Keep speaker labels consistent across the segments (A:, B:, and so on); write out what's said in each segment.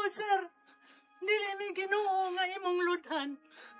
A: sir. Dili mi Ginoo nga imong ludhan.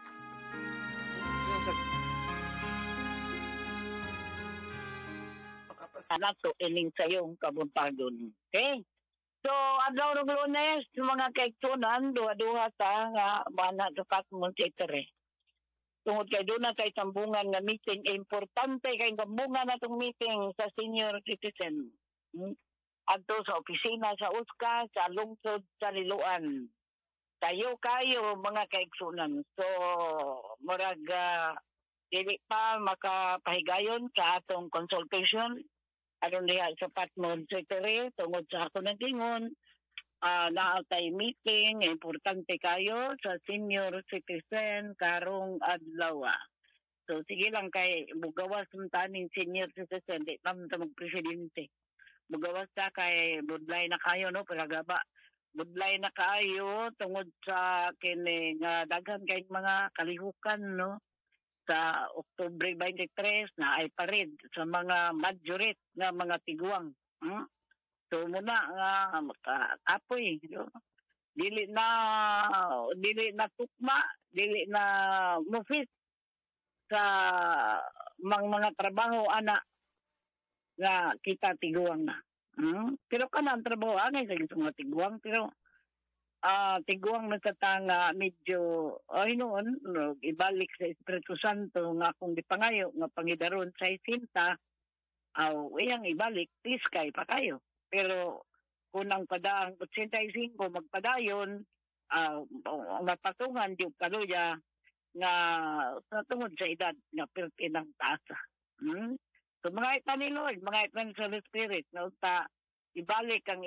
B: Anak to ining sayong kabuntagon. Okay? So, adlaw ng Lunes, mga kaigsunan, duha-duha ta nga mana sa Patmon Theatre. Tungod kay doon na kay tambungan nga meeting, importante kay tambungan na itong meeting sa senior citizen. Adto sa opisina sa USCA, sa lungsod sa Liloan. Tayo kayo mga kaigsunan. So, murag dili pa makapahigayon sa atong consultation. Aron diha sa Patmon Theatre, tungod sa ako nag-ingon, naatay meeting, importante kayo sa senior citizen karong adlaw. So sige lang kay bugawas taning senior citizen, di tam ta magpresidente. Bugawas ta kay budlay na kayo no, palagaba. Budlay na kayo tungod sa kini nga daghan kay mga kalihukan no. Sa Oktubre 23 na ay parid sa mga majority nga mga tiguang. So muna nga makaapoy. No? Dili na tukma, dili na mufit sa mga trabaho ana nga kita tiguang na. Pero kanang trabaho anay sa mga tiguang pero tiguang na sa tanga medyo noon ibalik sa Espiritu Santo nga kung dipangayo nga pangidaron sa isinta iyang ibalik tiskay pa kayo pero kunang padaang 85 magpadayon mapatungan di kaluya nga sa tungod sa edad nga pertinang taasa so mga itan ni Lord mga itan sa Holy Spirit na uta ibalik ang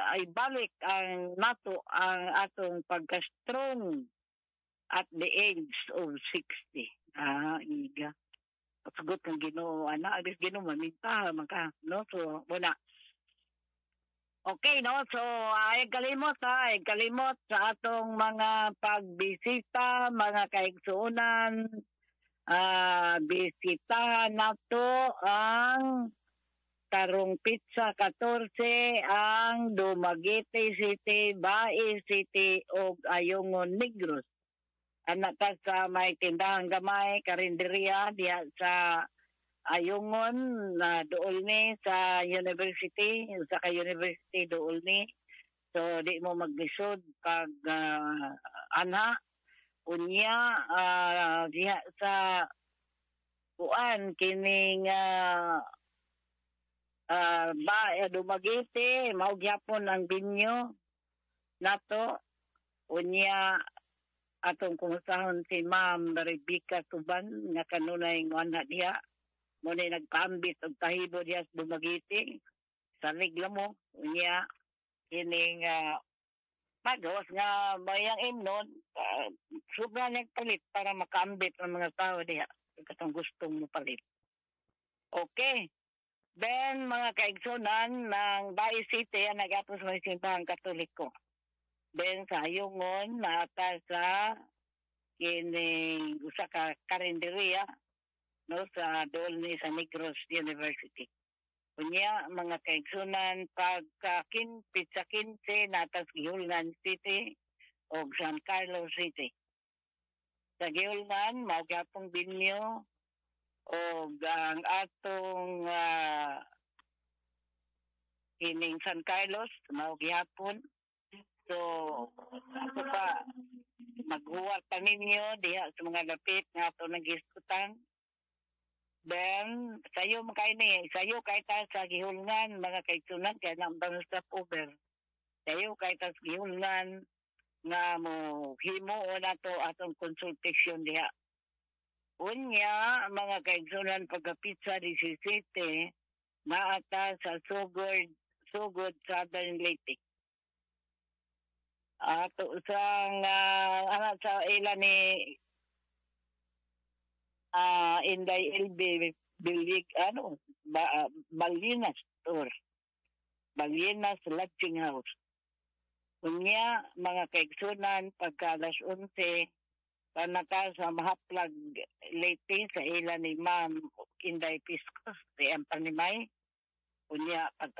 B: nato ang atong pagka-strong at the age of 60. Iga. Pagsagot ng Ginoo, agis Ginoo maminta maka, no? So, muna. Okay, no? So, ay kalimot sa atong mga pagbisita, mga kaigsuunan, bisitahan nato ang Tarong Pizza 14 ang Dumaguete City, Bae City o Ayungon Negros. Anak ka sa may tindahan gamay, karinderya diya sa Ayungon na dool ni sa university, sa ka-university dool ni. So di mo maglisod pag ana unya diya sa kuan kining Dumaguete, mao gyapon ang binyo nato unya atong kumusahon si Ma'am Rebecca Tuban nga kanunay ngana diha mo ni nagpaambit og tahibo diha sa Dumaguete sa Liglamo unya kining pagawas nga bayang imnon sobra nagpalit para makaambit ang mga tao diha katong gustong mo palit. Okay. Then, mga kaigsunan ng Bae City, nag-apos ng simbahang Katoliko. Then, sa Ayungon, naata sa usa ka karinderya, no, sa dool ni sa Negros University. Kunya, mga kaigsunan, pizza 15, naata sa Gihulnan City o San Carlos City. Sa Gihulnan, magyapong binyo, o ang atong ining San Carlos mao gihapon so ako pa maghuwat pa ninyo diha sa mga lapit nga ato nagiskutan then sayo kay ta sa Gihulngan mga kaigsunan kay nambang stop over sayo kay ta sa Gihulngan nga mo himo na to atong consultation diha. Unya, mga kaigsunan pagka-pizza 17, naata sa Sugod, Southern Leyte. Ato sang, sa ila ni Inday LB Bilig, Balinas Store. Balinas Lodging House. Unya, mga kaigsunan pagka alas 11, panaka sa Mahaplag Leyte sa ila ni Ma'am Inday Piscos, di ang panimay. Unya,